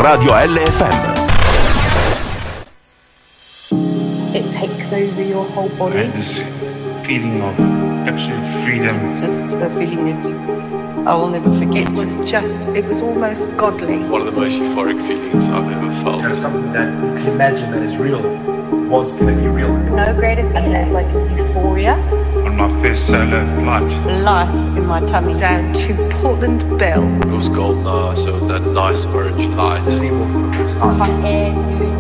Radio LFM. It takes over your whole body. And this feeling of absolute freedom. It's just a feeling that I will never forget. It was almost godly. One of the most euphoric feelings I've ever felt. There's something that you can imagine that is real, was going to be real. No greater feeling. It's like euphoria. On my first solo flight. Life in my tummy. Down to Portland Bell. It was golden hour, so it was that nice orange light. Disney World for the first time. Hot air,